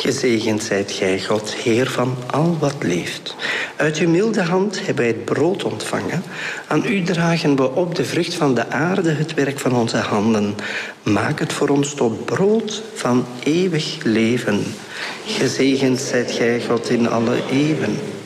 Gezegend zijt gij, God, Heer van al wat leeft. Uit uw milde hand hebben wij het brood ontvangen. Aan u dragen we op de vrucht van de aarde, het werk van onze handen. Maak het voor ons tot brood van eeuwig leven. Gezegend zijt gij, God, in alle eeuwen.